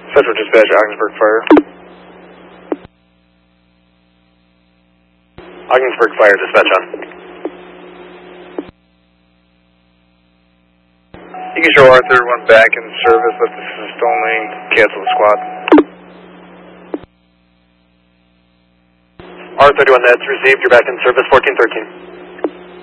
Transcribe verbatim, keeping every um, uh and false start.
Central Dispatch, Ogdensburg Fire. Ogdensburg Fire, dispatch on. You can show R thirty-one back in service, let the assist only, cancel the squad. R thirty-one, that's received, you're back in service, fourteen thirteen.